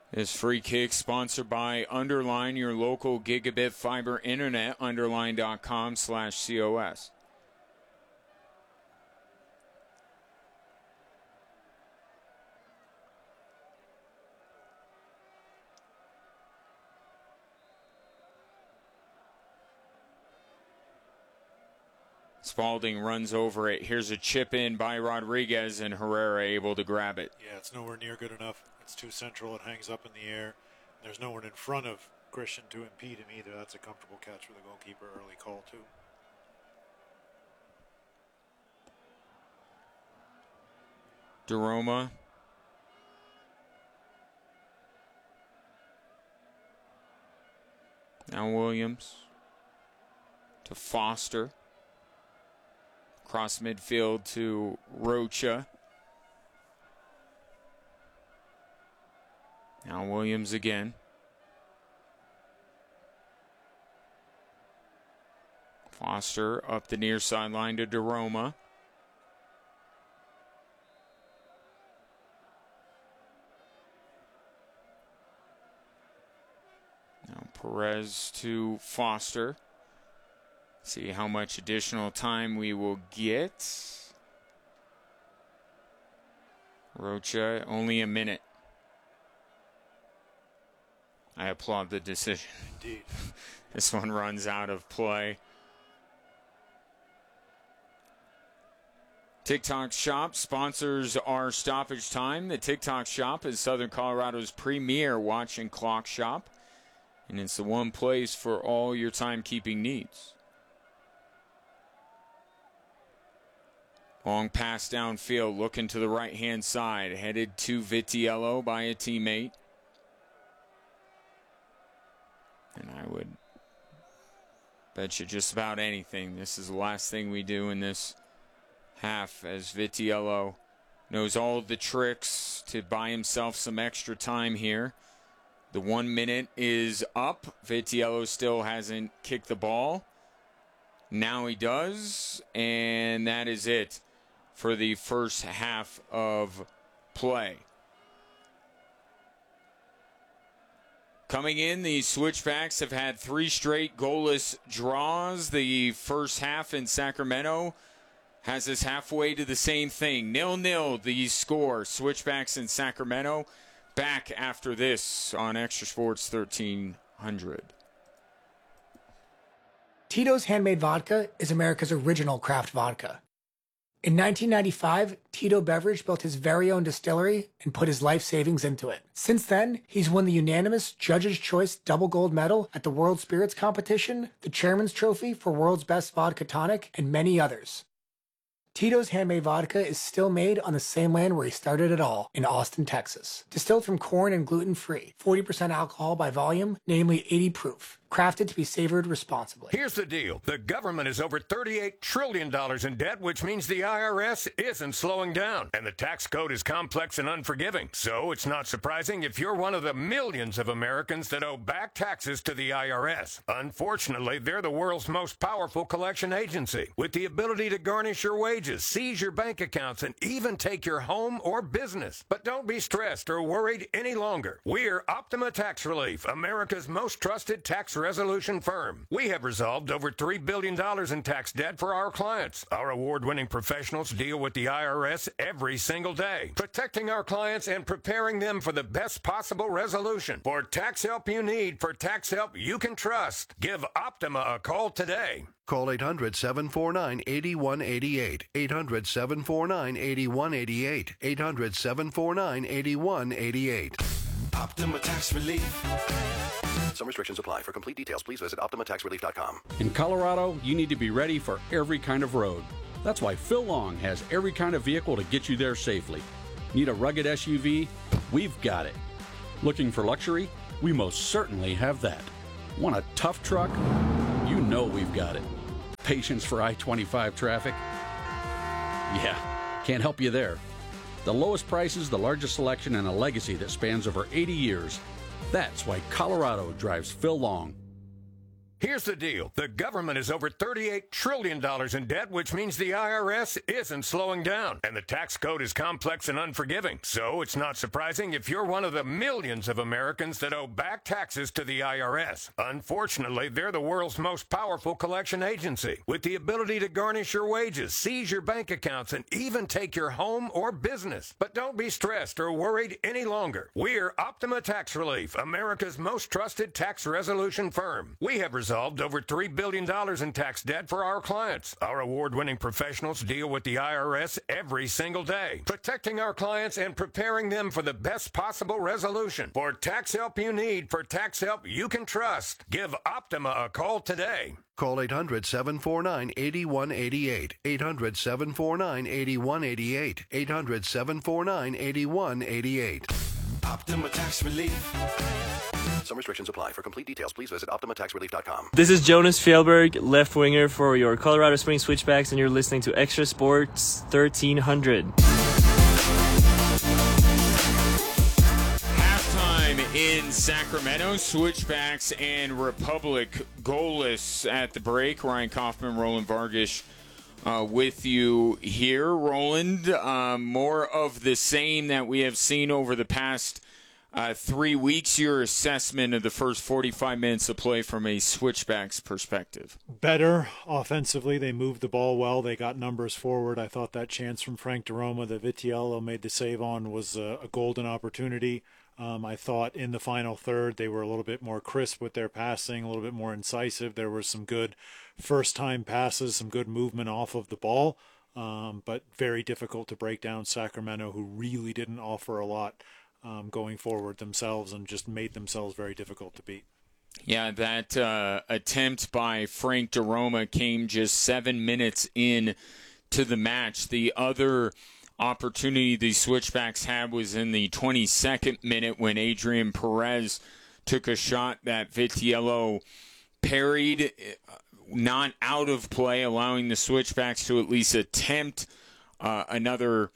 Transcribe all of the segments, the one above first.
This free kick sponsored by Underline, your local gigabit fiber internet, underline.com/COS. Spalding runs over it. Here's a chip in by Rodriguez, and Herrera able to grab it. Yeah, it's nowhere near good enough. It's too central. It hangs up in the air. There's no one in front of Christian to impede him either. That's a comfortable catch for the goalkeeper. Early call, too. DeRoma. Now Williams to Foster. Cross midfield to Rocha. Now Williams again. Foster up the near sideline to DeRoma. Now Perez to Foster. See how much additional time we will get. Rocha, only a minute. I applaud the decision. Indeed. This one runs out of play. TikTok Shop sponsors our stoppage time. The TikTok Shop is Southern Colorado's premier watch and clock shop, and it's the one place for all your timekeeping needs. Long pass downfield, looking to the right-hand side, headed to Vitiello by a teammate. And I would bet you just about anything this is the last thing we do in this half, as Vitiello knows all the tricks to buy himself some extra time here. The 1 minute is up. Vitiello still hasn't kicked the ball. Now he does, and that is it for the first half of play. Coming in, the Switchbacks have had 3 straight goalless draws. The first half in Sacramento has us halfway to the same thing. 0-0 the score. Switchbacks in Sacramento back after this on Extra Sports 1300. Tito's Handmade Vodka is America's original craft vodka. In 1995, Tito Beverage built his very own distillery and put his life savings into it. Since then, he's won the unanimous Judge's Choice Double Gold Medal at the World Spirits Competition, the Chairman's Trophy for World's Best Vodka Tonic, and many others. Tito's Handmade Vodka is still made on the same land where he started it all, in Austin, Texas. Distilled from corn and gluten-free, 40% alcohol by volume, namely 80 proof. Crafted to be savored responsibly. Here's the deal. The government is over $38 trillion in debt, which means the IRS isn't slowing down. And the tax code is complex and unforgiving. So it's not surprising if you're one of the millions of Americans that owe back taxes to the IRS. Unfortunately, they're the world's most powerful collection agency, with the ability to garnish your wages, seize your bank accounts, and even take your home or business. But don't be stressed or worried any longer. We're Optima Tax Relief, America's most trusted tax resolution firm. We have resolved over $3 billion in tax debt for our clients. Our award-winning professionals deal with the IRS every single day, protecting our clients and preparing them for the best possible resolution. For tax help you need, for tax help you can trust, give Optima a call today. Call 800-749-8188. 800-749-8188. 800-749-8188. Optima Tax Relief. Some restrictions apply. For complete details, please visit OptimaTaxRelief.com. In Colorado, you need to be ready for every kind of road. That's why Phil Long has every kind of vehicle to get you there safely. Need a rugged SUV? We've got it. Looking for luxury? We most certainly have that. Want a tough truck? You know we've got it. Patience for I-25 traffic? Yeah, can't help you there. The lowest prices, the largest selection, and a legacy that spans over 80 years. That's why Colorado drives Phil Long. Here's the deal. The government is over $38 trillion in debt, which means the IRS isn't slowing down. And the tax code is complex and unforgiving. So it's not surprising if you're one of the millions of Americans that owe back taxes to the IRS. Unfortunately, they're the world's most powerful collection agency, with the ability to garnish your wages, seize your bank accounts, and even take your home or business. But don't be stressed or worried any longer. We're Optima Tax Relief, America's most trusted tax resolution firm. We have resolved over $3 billion in tax debt for our clients. Our award-winning professionals deal with the IRS every single day, protecting our clients and preparing them for the best possible resolution. For tax help you need, for tax help you can trust, give Optima a call today. Call 800-749-8188. 800-749-8188. 800-749-8188. Optima Tax Relief. Some restrictions apply. For complete details, please visit OptimaTaxRelief.com. This is Jonas Fjellberg, left winger for your Colorado Springs Switchbacks, and you're listening to Extra Sports 1300. In Sacramento, Switchbacks and Republic goalless at the break. Ryan Kaufman, Roland Vargas with you here. Roland, more of the same that we have seen over the past 3 weeks. Your assessment of the first 45 minutes of play from a Switchbacks perspective? Better offensively. They moved the ball well. They got numbers forward. I thought that chance from Frank DeRoma that Vitiello made the save on was a golden opportunity. I thought in the final third they were a little bit more crisp with their passing, a little bit more incisive. There were some good first-time passes, some good movement off of the ball, but very difficult to break down Sacramento, who really didn't offer a lot going forward themselves and just made themselves very difficult to beat. Yeah, that attempt by Frank DeRoma came just 7 minutes in to the match. The other opportunity the Switchbacks had was in the 22nd minute when Adrian Perez took a shot that Vitiello parried, not out of play, allowing the Switchbacks to at least attempt another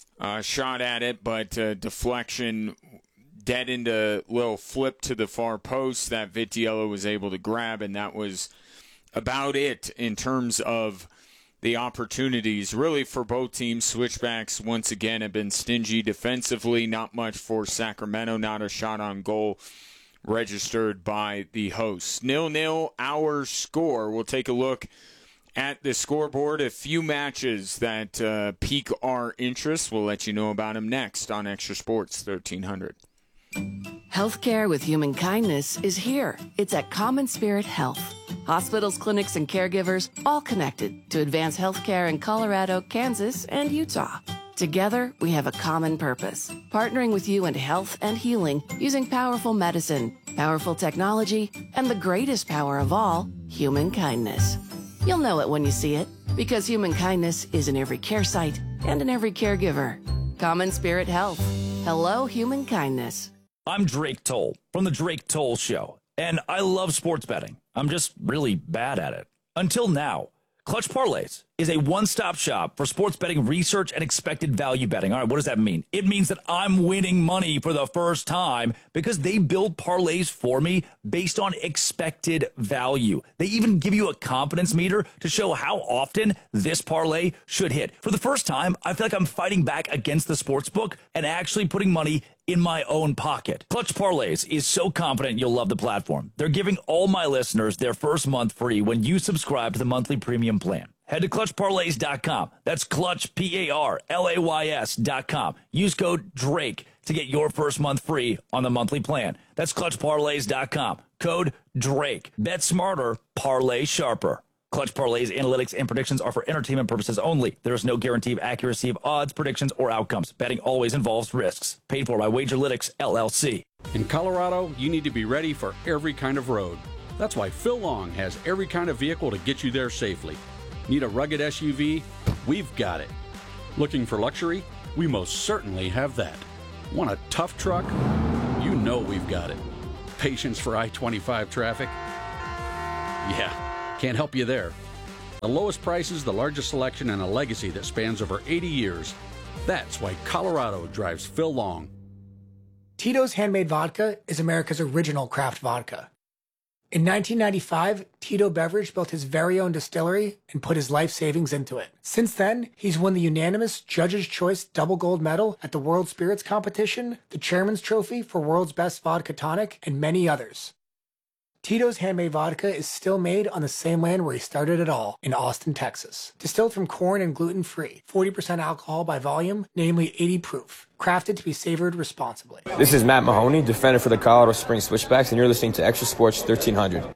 shot at it, but deflection dead into little flip to the far post that Vitiello was able to grab, and that was about it in terms of the opportunities really for both teams. Switchbacks once again have been stingy defensively, not much for Sacramento, not a shot on goal registered by the hosts. 0-0 our score. We'll take a look at the scoreboard. A few matches that pique our interest. We'll let you know about them next on Extra Sports 1300. Healthcare with human kindness is here. It's at Common Spirit Health. Hospitals, clinics, and caregivers all connected to advance healthcare in Colorado, Kansas, and Utah. Together, we have a common purpose, partnering with you in health and healing using powerful medicine, powerful technology, and the greatest power of all, human kindness. You'll know it when you see it, because human kindness is in every care site and in every caregiver. Common Spirit Health. Hello, human kindness. I'm Drake Toll from The Drake Toll Show, and I love sports betting. I'm just really bad at it. Until now. Clutch Parlays is a one-stop shop for sports betting research and expected value betting. All right, what does that mean? It means that I'm winning money for the first time because they build parlays for me based on expected value. They even give you a confidence meter to show how often this parlay should hit. For the first time, I feel like I'm fighting back against the sportsbook and actually putting money in my own pocket. Clutch Parlays is so confident you'll love the platform. They're giving all my listeners their first month free when you subscribe to the monthly premium plan. Head to ClutchParlays.com. That's Clutch, P-A-R-L-A-Y-S.com. Use code DRAKE to get your first month free on the monthly plan. That's ClutchParlays.com. Code DRAKE. Bet smarter, parlay sharper. Clutch Parlays, analytics, and predictions are for entertainment purposes only. There is no guarantee of accuracy of odds, predictions, or outcomes. Betting always involves risks. Paid for by Wagerlytics, LLC. In Colorado, you need to be ready for every kind of road. That's why Phil Long has every kind of vehicle to get you there safely. Need a rugged SUV? We've got it. Looking for luxury? We most certainly have that. Want a tough truck? You know we've got it. Patience for I-25 traffic? Yeah, can't help you there. The lowest prices, the largest selection, and a legacy that spans over 80 years. That's why Colorado drives Phil Long. Tito's Handmade Vodka is America's original craft vodka. In 1995, Tito Beveridge built his very own distillery and put his life savings into it. Since then, he's won the unanimous Judge's Choice Double Gold Medal at the World Spirits Competition, the Chairman's Trophy for World's Best Vodka Tonic, and many others. Tito's handmade vodka is still made on the same land where he started it all, in Austin, Texas. Distilled from corn and gluten-free, 40% alcohol by volume, namely 80 proof. Crafted to be savored responsibly. This is Matt Mahoney, defender for the Colorado Springs Switchbacks, and you're listening to Extra Sports 1300.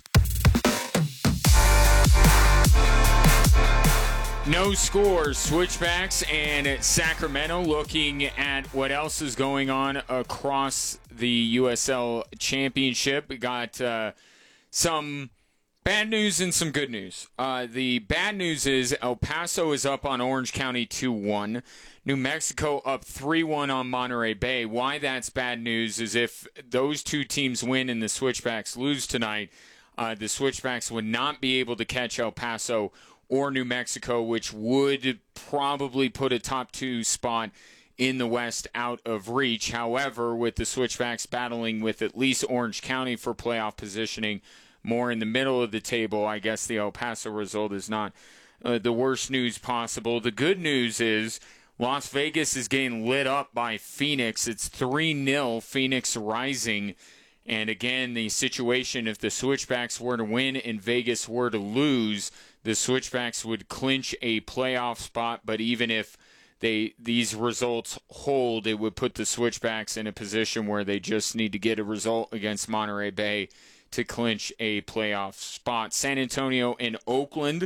No scores, Switchbacks and Sacramento. Looking at what else is going on across the USL Championship. We got some bad news and some good news. The bad news is El Paso is up on Orange County 2-1. New Mexico up 3-1 on Monterey Bay. Why that's bad news is if those two teams win and the Switchbacks lose tonight, the Switchbacks would not be able to catch El Paso or New Mexico, which would probably put a top 2 spot in the West out of reach. However, with the Switchbacks battling with at least Orange County for playoff positioning more in the middle of the table, I guess the El Paso result is not the worst news possible. The good news is Las Vegas is getting lit up by Phoenix. It's 3-0, Phoenix rising. And again, the situation, if the Switchbacks were to win and Vegas were to lose, the Switchbacks would clinch a playoff spot. But even if these results hold, it would put the Switchbacks in a position where they just need to get a result against Monterey Bay to clinch a playoff spot. San Antonio and Oakland,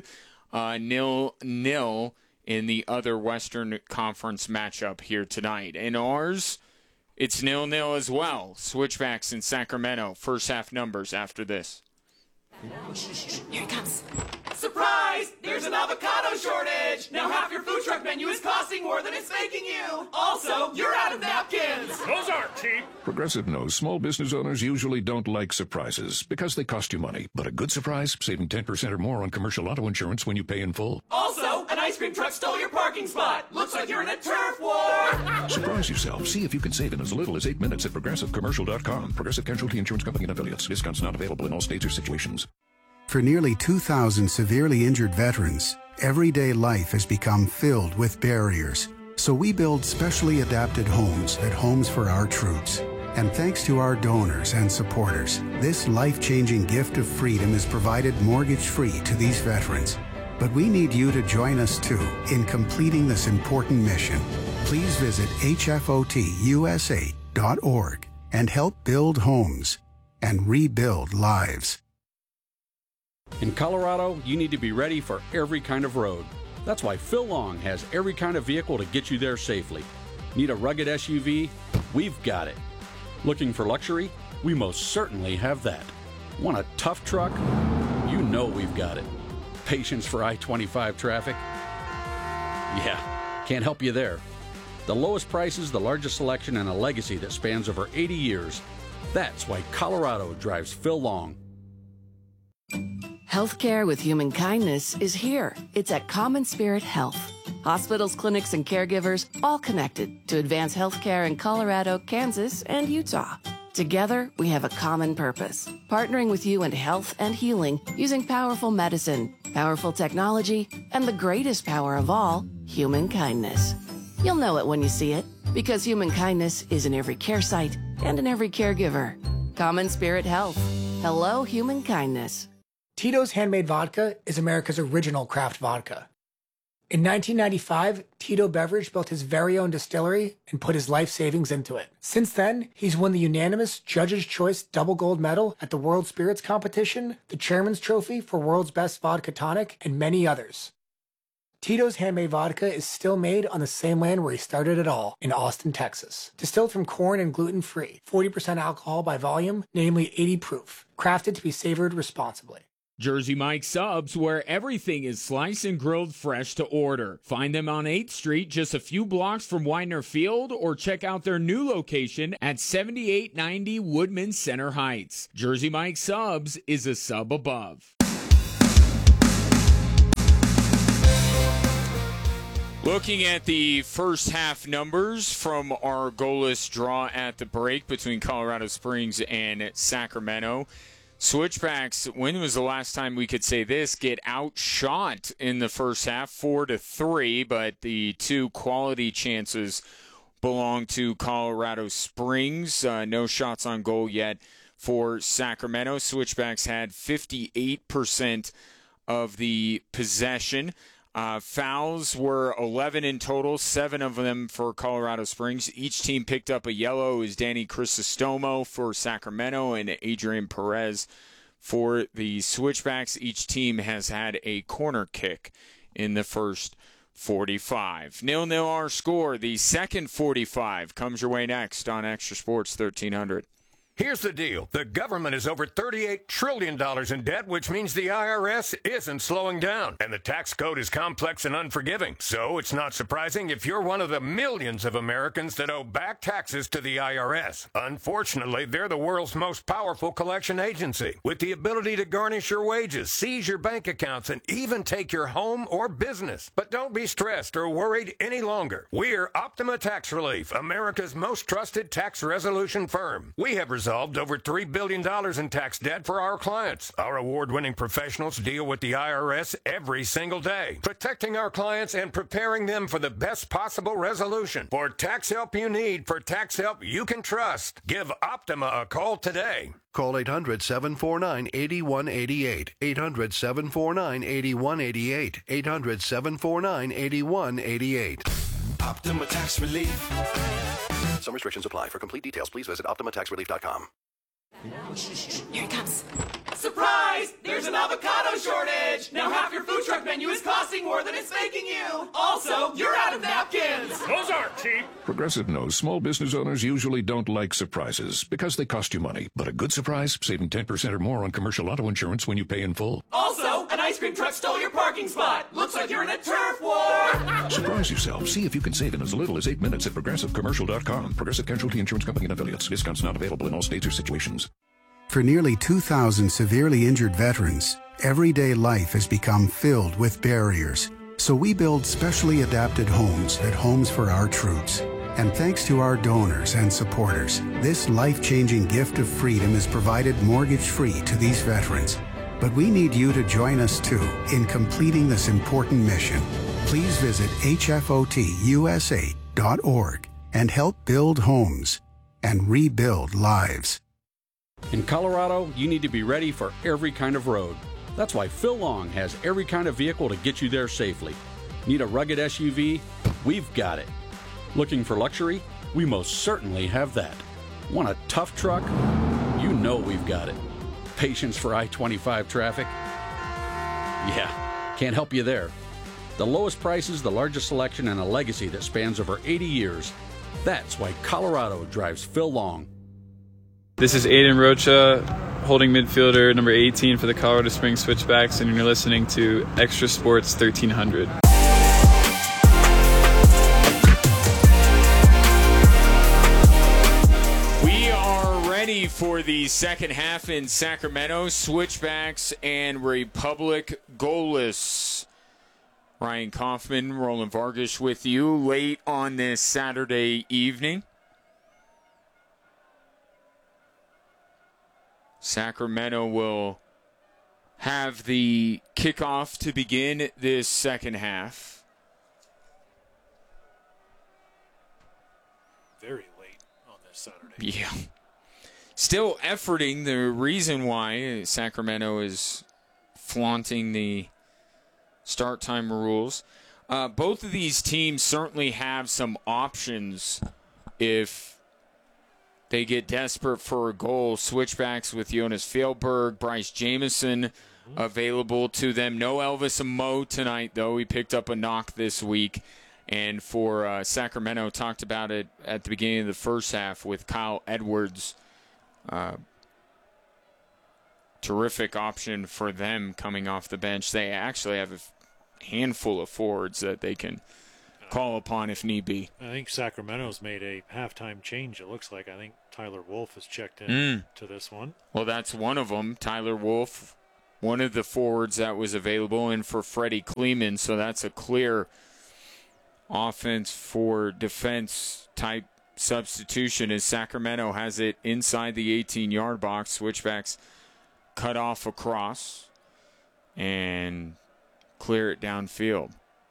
0-0 in the other Western Conference matchup here tonight. In ours, it's 0-0 as well. Switchbacks in Sacramento. First half numbers after this. Here it comes. Surprise! There's an avocado shortage! Now half your food truck menu is costing more than it's making you! Also, you're out of napkins! Those aren't cheap. Progressive knows small business owners usually don't like surprises because they cost you money. But a good surprise, saving 10% or more on commercial auto insurance when you pay in full. Also, an ice cream truck stole your parking spot! Looks like you're in a turf war! Surprise yourself. See if you can save in as little as 8 minutes at ProgressiveCommercial.com. Progressive Casualty Insurance Company and Affiliates. Discounts not available in all states or situations. For nearly 2,000 severely injured veterans, everyday life has become filled with barriers. So we build specially adapted homes at Homes for Our Troops. And thanks to our donors and supporters, this life-changing gift of freedom is provided mortgage-free to these veterans. But we need you to join us, too, in completing this important mission. Please visit hfotusa.org and help build homes and rebuild lives. In Colorado, you need to be ready for every kind of road. That's why Phil Long has every kind of vehicle to get you there safely. Need a rugged SUV? We've got it. Looking for luxury? We most certainly have that. Want a tough truck? You know we've got it. Patience for I-25 traffic? Yeah, can't help you there. The lowest prices, the largest selection, and a legacy that spans over 80 years. That's why Colorado drives Phil Long. Healthcare with human kindness is here. It's at Common Spirit Health. Hospitals, clinics, and caregivers all connected to advance healthcare in Colorado, Kansas, and Utah. Together, we have a common purpose, partnering with you in health and healing using powerful medicine, powerful technology, and the greatest power of all, human kindness. You'll know it when you see it, because human kindness is in every care site and in every caregiver. Common Spirit Health. Hello, human kindness. Tito's handmade vodka is America's original craft vodka. In 1995, Tito Beveridge built his very own distillery and put his life savings into it. Since then, he's won the unanimous Judge's Choice Double Gold Medal at the World Spirits Competition, the Chairman's Trophy for World's Best Vodka Tonic, and many others. Tito's handmade vodka is still made on the same land where he started it all, in Austin, Texas. Distilled from corn and gluten-free, 40% alcohol by volume, namely 80 proof. Crafted to be savored responsibly. Jersey Mike's Subs, where everything is sliced and grilled fresh to order. Find them on 8th Street, just a few blocks from Widener Field, or check out their new location at 7890 Woodman Center Heights. Jersey Mike's Subs is a sub above. Looking at the first half numbers from our goalless draw at the break between Colorado Springs and Sacramento. Switchbacks, when was the last time we could say this, get outshot in the first half, 4-3, but the two quality chances belong to Colorado Springs. No shots on goal yet for Sacramento. Switchbacks had 58% of the possession. Fouls were 11 in total, 7 of them for Colorado Springs. Each team picked up a yellow. It was Danny Crisostomo for Sacramento and Adrian Perez for the Switchbacks. Each team has had a corner kick in the first 45. 0-0 our score. The second 45 comes your way next on Extra Sports 1300. Here's the deal. The government is over $38 trillion in debt, which means the IRS isn't slowing down. And the tax code is complex and unforgiving. So it's not surprising if you're one of the millions of Americans that owe back taxes to the IRS. Unfortunately, they're the world's most powerful collection agency, with the ability to garnish your wages, seize your bank accounts, and even take your home or business. But don't be stressed or worried any longer. We're Optima Tax Relief, America's most trusted tax resolution firm. We have resolved over $3 billion in tax debt for our clients. Our award-winning professionals deal with the IRS every single day, protecting our clients and preparing them for the best possible resolution. For tax help you need, for tax help you can trust, give Optima a call today. Call 800-749-8188. 800-749-8188. 800-749-8188. Optima Tax Relief. Some restrictions apply. For complete details, please visit OptimaTaxRelief.com. Here it comes. Surprise! There's an avocado shortage! Now half your food truck menu is costing more than it's making you! Also, you're out of napkins! Those aren't cheap! Progressive knows small business owners usually don't like surprises because they cost you money. But a good surprise, saving 10% or more on commercial auto insurance when you pay in full. Also, an ice cream truck stole your parking spot! Looks like you're in a turf war! Surprise yourself. See if you can save in as little as 8 minutes at ProgressiveCommercial.com. Progressive Casualty Insurance Company and Affiliates. Discounts not available in all states or situations. For nearly 2,000 severely injured veterans, everyday life has become filled with barriers. So we build specially adapted homes at Homes for Our Troops. And thanks to our donors and supporters, this life-changing gift of freedom is provided mortgage-free to these veterans. But we need you to join us too in completing this important mission. Please visit hfotusa.org and help build homes and rebuild lives. In Colorado, you need to be ready for every kind of road. That's why Phil Long has every kind of vehicle to get you there safely. Need a rugged SUV? We've got it. Looking for luxury? We most certainly have that. Want a tough truck? You know we've got it. Patience for I-25 traffic? Yeah, can't help you there. The lowest prices, the largest selection, and a legacy that spans over 80 years. That's why Colorado drives Phil Long. This is Aiden Rocha, holding midfielder number 18 for the Colorado Springs Switchbacks, and you're listening to Extra Sports 1300. We are ready for the second half in Sacramento. Switchbacks and Republic goalless. Ryan Kaufman, Roland Vargas with you late on this Saturday evening. Sacramento will have the kickoff to begin this second half. Very late on this Saturday. Yeah. Still efforting. The reason why Sacramento is flaunting the start time rules. Both of these teams certainly have some options if they get desperate for a goal. Switchbacks with Jonas Fjellberg, Bryce Jamison available to them. No Elvis Amo tonight, though. He picked up a knock this week. And for Sacramento, talked about it at the beginning of the first half with Kyle Edwards. Terrific option for them coming off the bench. They actually have a handful of forwards that they can call upon if need be. I think Sacramento's made a halftime change, it looks like. I think Tyler Wolf has checked in to this one. Well, that's one of them. Tyler Wolf, one of the forwards that was available, and for Freddie Kleeman. So that's a clear offense for defense type substitution as Sacramento has it inside the 18-yard box. Switchbacks cut off across and clear it downfield.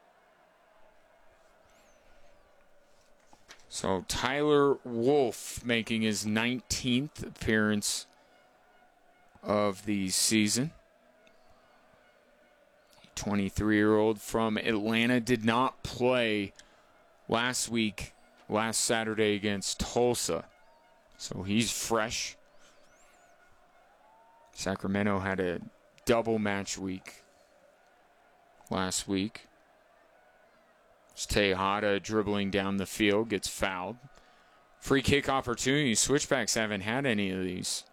So Tyler Wolff making his 19th appearance of the season. 23-year-old from Atlanta did not play last Saturday against Tulsa. So he's fresh. Sacramento had a double match week last week. Tejada dribbling down the field, gets fouled. Free kick opportunities. Switchbacks haven't had any of these.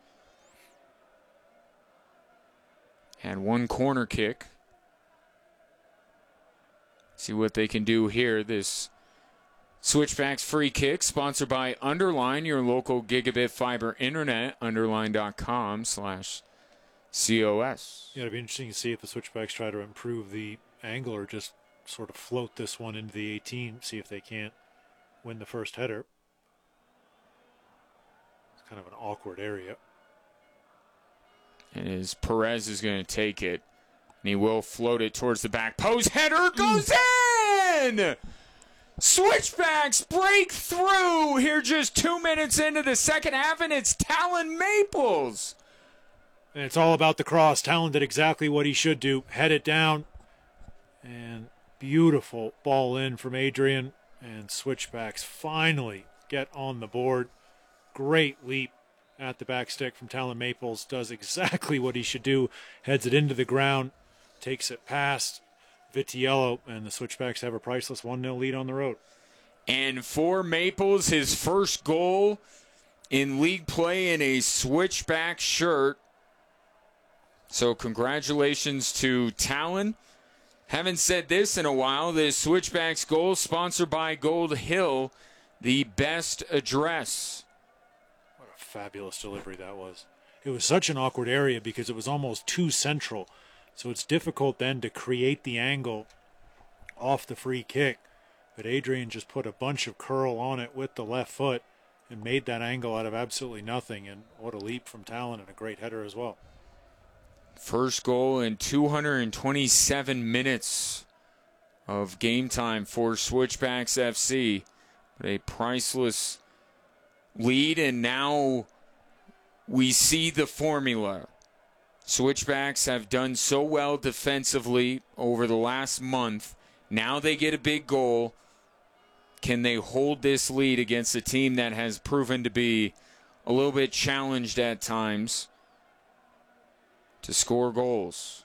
Had one corner kick. See what they can do here. This Switchbacks free kick sponsored by Underline, your local gigabit fiber internet, underline.com/COS. Yeah, it'd be interesting to see if the Switchbacks try to improve the angle or just sort of float this one into the 18, see if they can't win the first header. It's kind of an awkward area. And as Perez is going to take it, and he will float it towards the back post. Header goes in! Switchbacks break through here just 2 minutes into the second half, and it's Talon Maples. And it's all about the cross. Talon did exactly what he should do. Head it down. And beautiful ball in from Adrian. And Switchbacks finally get on the board. Great leap at the back stick from Talon Maples. Does exactly what he should do. Heads it into the ground. Takes it past Vitiello. And the Switchbacks have a priceless 1-0 lead on the road. And for Maples, his first goal in league play in a Switchback shirt. So congratulations to Talon. Haven't said this in a while. The Switchbacks goal sponsored by Gold Hill, the best address. What a fabulous delivery that was. It was such an awkward area because it was almost too central. So it's difficult then to create the angle off the free kick. But Adrian just put a bunch of curl on it with the left foot and made that angle out of absolutely nothing. And what a leap from Talon and a great header as well. First goal in 227 minutes of game time for Switchbacks FC. A priceless lead, and now we see the formula. Switchbacks have done so well defensively over the last month. Now they get a big goal. Can they hold this lead against a team that has proven to be a little bit challenged at times to score goals?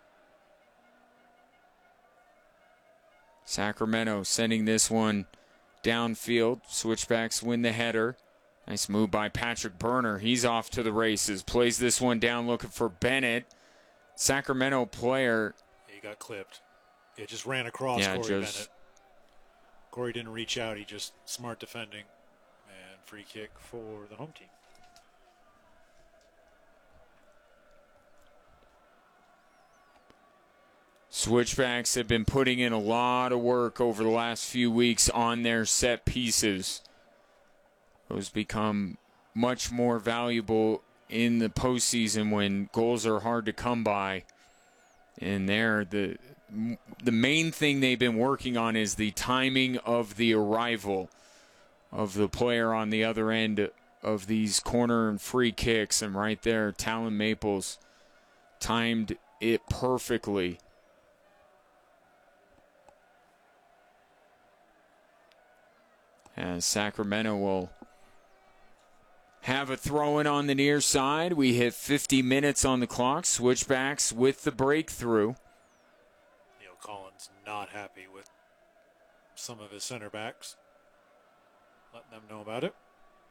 Sacramento sending this one downfield. Switchbacks win the header. Nice move by Patrick Burner. He's off to the races. Plays this one down looking for Bennett. Sacramento player. He got clipped. It just ran across Corey Bennett. Corey didn't reach out. He just smart defending. And free kick for the home team. Switchbacks have been putting in a lot of work over the last few weeks on their set pieces. Those become much more valuable in the postseason when goals are hard to come by. And there, the main thing they've been working on is the timing of the arrival of the player on the other end of these corner and free kicks. And right there, Talon Maples timed it perfectly. As Sacramento will have a throw-in on the near side. We hit 50 minutes on the clock. Switchbacks with the breakthrough. Neil Collins not happy with some of his center backs. Letting them know about it.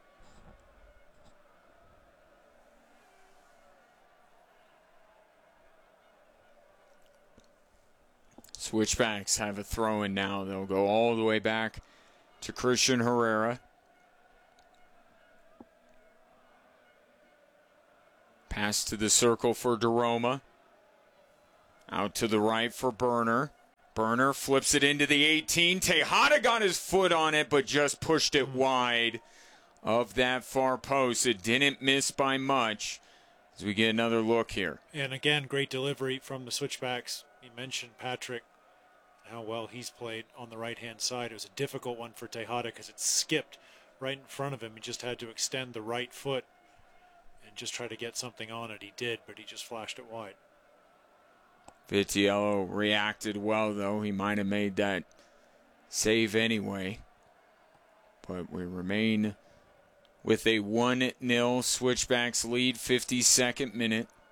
Switchbacks have a throw-in now. They'll go all the way back to Christian Herrera. Pass to the circle for DeRoma. Out to the right for Burner. Burner flips it into the 18. Tejada got his foot on it, but just pushed it wide of that far post. It didn't miss by much. as we get another look here. And again, great delivery from the switchbacks. You mentioned Patrick, how well he's played on the right-hand side. It was a difficult one for Tejada because it skipped right in front of him. He just had to extend the right foot and just try to get something on it. He did, but he just flashed it wide. Vitiello reacted well, though. He might have made that save anyway. But we remain with a 1-0 Switchbacks lead, 52nd minute.